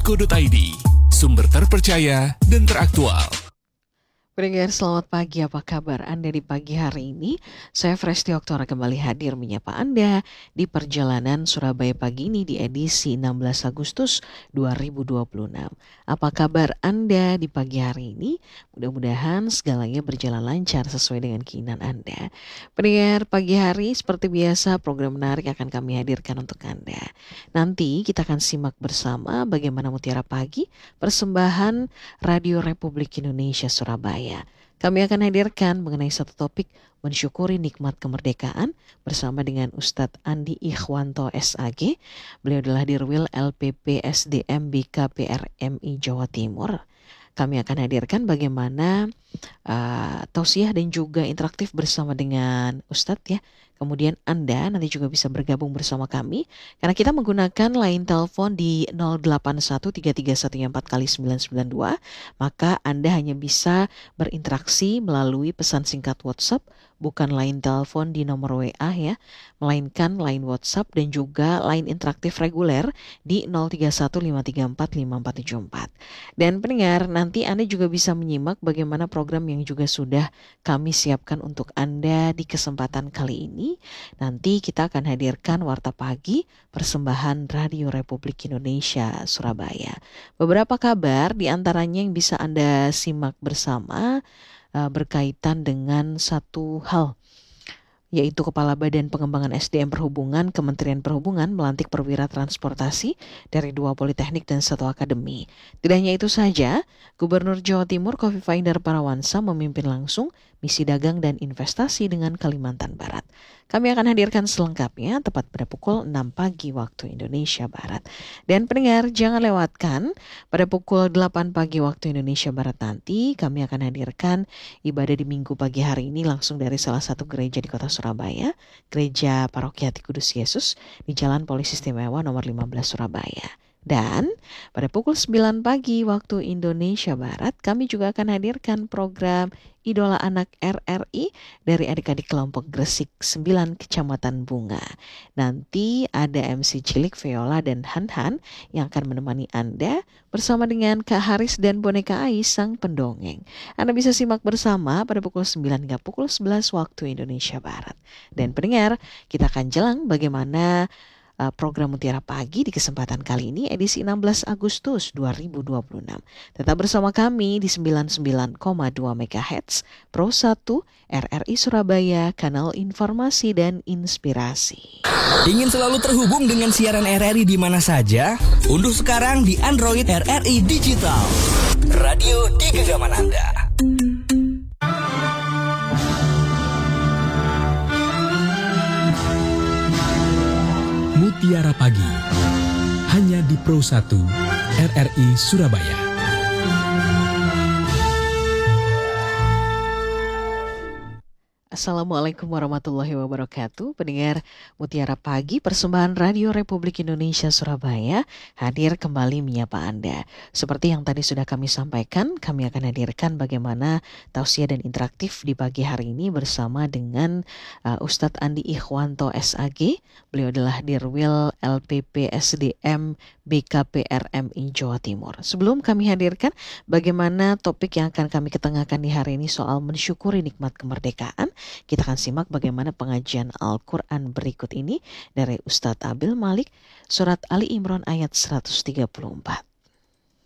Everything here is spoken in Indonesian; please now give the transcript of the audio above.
www.anda.co.id, sumber terpercaya dan teraktual. Pendengar selamat pagi, apa kabar Anda di pagi hari ini? Saya Fresti Oktora kembali hadir menyapa Anda di perjalanan Surabaya pagi ini di edisi 16 Agustus 2026. Apa kabar Anda di pagi hari ini? Mudah-mudahan segalanya berjalan lancar sesuai dengan keinginan Anda. Pendengar pagi hari seperti biasa program menarik akan kami hadirkan untuk Anda. Nanti kita akan simak bersama bagaimana Mutiara Pagi persembahan Radio Republik Indonesia Surabaya. Kami akan hadirkan mengenai satu topik mensyukuri nikmat kemerdekaan bersama dengan Ustadz Andi Ikhwanto SAG. Beliau adalah Dirwil LPP SDM BKPRMI Jawa Timur. Kami akan hadirkan bagaimana tausiah dan juga interaktif bersama dengan Ustadz ya. Kemudian Anda nanti juga bisa bergabung bersama kami karena kita menggunakan line telepon di 08133114x992, maka Anda hanya bisa berinteraksi melalui pesan singkat WhatsApp, bukan line telepon di nomor WA ya, melainkan line WhatsApp dan juga line interaktif reguler di 0315345474. Dan pendengar, nanti Anda juga bisa menyimak bagaimana program yang juga sudah kami siapkan untuk Anda di kesempatan kali ini. Nanti kita akan hadirkan Warta Pagi persembahan Radio Republik Indonesia Surabaya. Beberapa kabar di antaranya yang bisa Anda simak bersama berkaitan dengan satu hal, yaitu Kepala Badan Pengembangan SDM Perhubungan Kementerian Perhubungan melantik perwira transportasi dari 2 politeknik dan 1 akademi. Tidak hanya itu saja, Gubernur Jawa Timur Khofifah Indar Parawansa memimpin langsung misi dagang dan investasi dengan Kalimantan Barat. Kami akan hadirkan selengkapnya tepat pada pukul 6 pagi waktu Indonesia Barat. Dan pendengar jangan lewatkan pada pukul 8 pagi waktu Indonesia Barat nanti kami akan hadirkan ibadah di Minggu pagi hari ini langsung dari salah satu gereja di kota Surabaya, Gereja Paroki Hati Kudus Yesus di Jalan Polisi Istimewa nomor 15 Surabaya. Dan pada pukul 9 pagi waktu Indonesia Barat kami juga akan hadirkan program Idola Anak RRI dari adik-adik kelompok Gresik 9 Kecamatan Bunga. Nanti ada MC Cilik, Viola dan Han yang akan menemani Anda bersama dengan Kak Haris dan Boneka Ais sang pendongeng. Anda bisa simak bersama pada pukul 9 hingga pukul 11 waktu Indonesia Barat. Dan pendengar, kita akan jelang bagaimana program Mutiara Pagi di kesempatan kali ini edisi 16 Agustus 2026. Tetap bersama kami di 99,2 MHz Pro 1 RRI Surabaya, kanal informasi dan inspirasi. Ingin selalu terhubung dengan siaran RRI di mana saja? Unduh sekarang di Android RRI Digital. Radio di genggaman Anda. Mutiara Pagi, hanya di Pro 1 RRI Surabaya. Assalamualaikum warahmatullahi wabarakatuh. Pendengar Mutiara Pagi persembahan Radio Republik Indonesia Surabaya hadir kembali menyapa Anda. Seperti yang tadi sudah kami sampaikan, kami akan hadirkan bagaimana tausiah dan interaktif di pagi hari ini bersama dengan Ustadz Andi Ikhwanto SAG. Beliau adalah Dirwil LPP SDM BKPRMI Jawa Timur. Sebelum kami hadirkan bagaimana topik yang akan kami ketengahkan di hari ini soal mensyukuri nikmat kemerdekaan, kita akan simak bagaimana pengajian Al-Quran berikut ini dari Ustadz Abil Malik, surat Ali Imran ayat 134.